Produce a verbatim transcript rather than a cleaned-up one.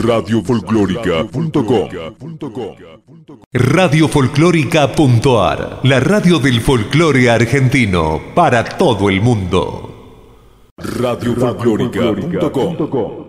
radio folclórica punto com. radio folclórica punto a r, la radio del folclore argentino para todo el mundo. radio folclórica punto com.